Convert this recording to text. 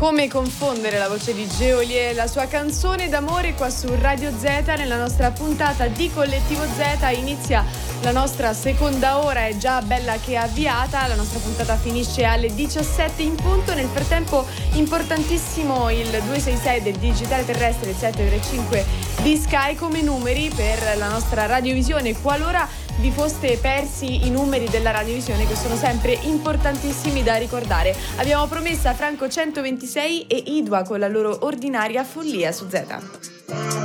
Come confondere la voce di Geolier e la sua canzone d'amore qua su Radio Z. Nella nostra puntata di Collettivo Z inizia la nostra seconda ora, è già bella che avviata. La nostra puntata finisce alle 17 in punto. Nel frattempo importantissimo il 266 del digitale terrestre, il 735 di Sky come numeri per la nostra radiovisione, qualora vi foste persi i numeri della radiovisione, che sono sempre importantissimi da ricordare. Abbiamo promessa Franco 126 e Idua con la loro ordinaria follia su Z.